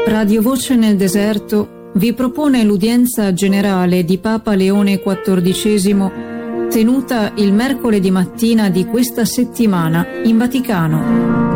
Radio Voce nel Deserto vi propone l'udienza generale di Papa Leone XIV tenuta il mercoledì mattina di questa settimana in Vaticano.